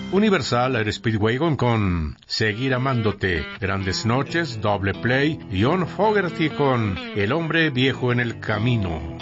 Universal Air Speedwagon con Seguir Amándote, Grandes Noches, Doble Play y John Fogerty con El Hombre Viejo en el Camino.